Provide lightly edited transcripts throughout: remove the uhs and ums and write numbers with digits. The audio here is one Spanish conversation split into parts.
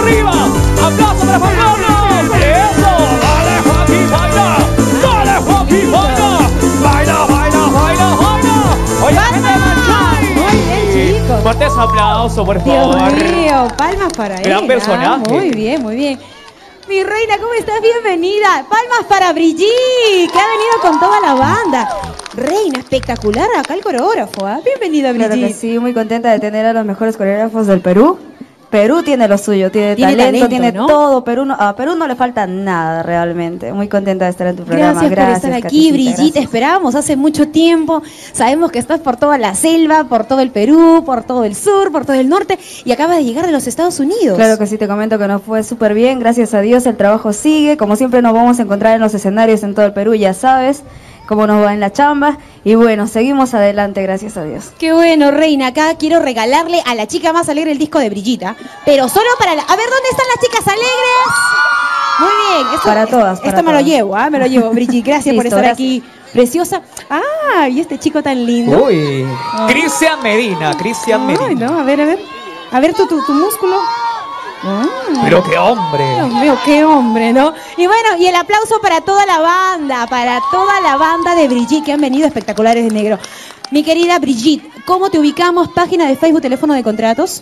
arriba. Aplausos para Juan Carlos. Eso. Dale, Joaquín, baila. Dale, Joaquín, baila. Baila, baila, baila, baila. Oye, gente de Manchay. Muy bien, chicos. Fuertes aplausos, por favor. Dios mío, palmas para él. Gran personaje. Muy bien, muy bien. Mi reina, ¿cómo estás? Bienvenida. Palmas para Brigitte, que ha venido con toda la banda. Reina, espectacular acá el coreógrafo, ¿eh? Bienvenida, Brigitte. Claro que sí, muy contenta de tener a los mejores coreógrafos del Perú. Perú tiene lo suyo, tiene talento, tiene ¿no? todo. A Perú no le falta nada realmente. Muy contenta de estar en tu programa. Gracias por estar aquí, Brigitte. Te esperábamos hace mucho tiempo. Sabemos que estás por toda la selva, por todo el Perú, por todo el sur, por todo el norte y acabas de llegar de los Estados Unidos. Claro que sí, te comento que nos fue súper bien. Gracias a Dios el trabajo sigue. Como siempre nos vamos a encontrar en los escenarios en todo el Perú, ya sabes cómo nos va en la chamba. Y bueno, seguimos adelante, gracias a Dios. Qué bueno, reina. Acá quiero regalarle a la chica más alegre el disco de Brigitte, pero solo para la... A ver, ¿dónde están las chicas alegres? Muy bien. Esto, para todas. Esto me lo llevo, me lo llevo, Brigitte. Gracias por estar aquí. Preciosa. Ah, y este chico tan lindo. Uy. Cristian Medina, Cristian Medina. Ay, no, a ver. A ver tu músculo. Pero qué hombre. Dios mío, qué hombre, ¿no? Y bueno, y el aplauso para toda la banda de Brigitte que han venido espectaculares de negro. Mi querida Brigitte, ¿cómo te ubicamos? Página de Facebook, teléfono de contratos.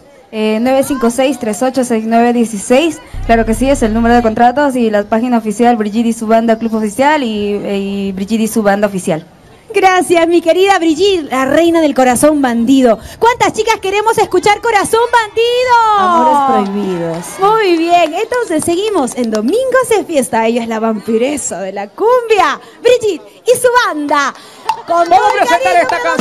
956-386916. Claro que sí, es el número de contratos y la página oficial Brigitte y su banda Club Oficial y Brigitte y su banda oficial. Gracias, mi querida Brigitte, la reina del corazón bandido. ¿Cuántas chicas queremos escuchar Corazón Bandido? Amores prohibidos. Muy bien, entonces seguimos en Domingos de Fiesta. Ella es la vampiresa de la cumbia, Brigitte y su banda. Con Vamos a presentar esta canción.